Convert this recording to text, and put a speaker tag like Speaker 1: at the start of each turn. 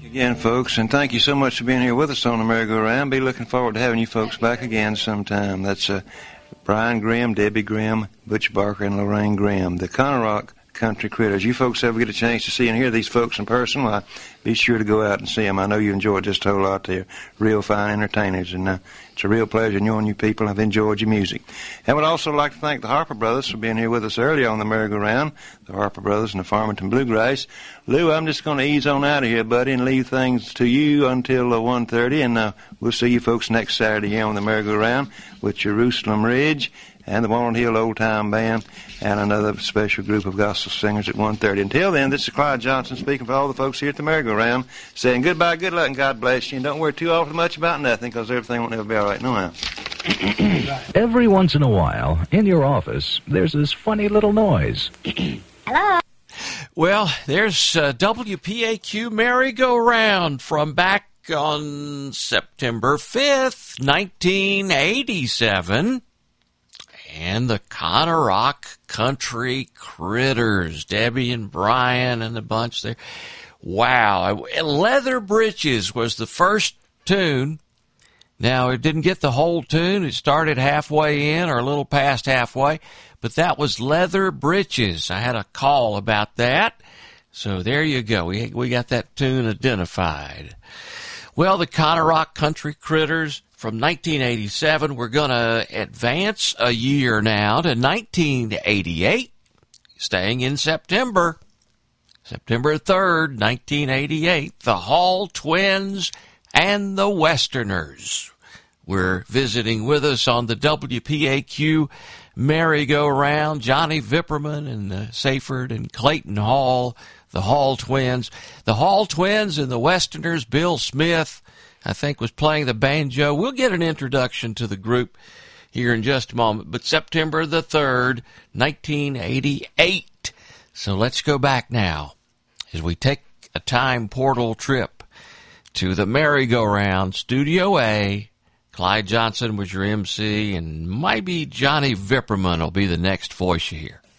Speaker 1: Again, folks, and thank you so much for being here with us on the merry-go-round. Be looking forward to having you folks back again sometime. That's Brian Grimm, Debbie Grimm, Butch Barker, and Lorraine Grimm, the Conorock Country Critters. You folks ever get a chance to see and hear these folks in person, well, be sure to go out and see them. I know you enjoy it just a whole lot. They're real fine entertainers, and it's a real pleasure knowing you people have enjoyed your music. And we'd also like to thank the Harper Brothers for being here with us earlier on the merry-go-round, the Harper Brothers and the Farmington Bluegrass. Lou, I'm just going to ease on out of here, buddy, and leave things to you until 1:30, and we'll see you folks next Saturday here on the merry-go-round with Jerusalem Ridge and the Walnut Hill Old Time Band, and another special group of gospel singers at 1:30. Until then, this is Clyde Johnson speaking for all the folks here at the merry-go-round, saying goodbye, good luck, and God bless you. And don't worry too awfully much about nothing, because everything won't ever be all right no how.
Speaker 2: Every once in a while, in your office, there's this funny little noise.
Speaker 3: Hello?
Speaker 4: Well, there's WPAQ merry-go-round from back on September 5th, 1987. And the Conorock Country Critters, Debbie and Brian and the bunch there. Wow. Leather Breeches was the first tune. Now, it didn't get the whole tune. It started halfway in or a little past halfway. But that was Leather Breeches. I had a call about that. So there you go. We got that tune identified. Well, the Conorock Country Critters from 1987, we're going to advance a year now to 1988, staying in September 3rd, 1988, the Hall Twins and the Westerners were visiting with us on the WPAQ merry-go-round. Johnny Vipperman and Seyfert and Clayton Hall, the Hall Twins. The Hall Twins and the Westerners, Bill Smith, I think, was playing the banjo. We'll get an introduction to the group here in just a moment. But September the 3rd, 1988. So let's go back now as we take a time portal trip to the merry-go-round, Studio A. Clyde Johnson was your MC, and maybe Johnny Vipperman will be the next voice you hear.